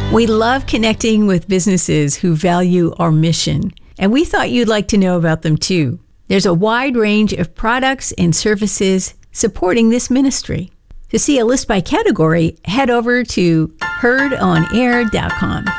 We love connecting with businesses who value our mission, and we thought you'd like to know about them too. There's a wide range of products and services supporting this ministry. To see a list by category, head over to heardonair.com.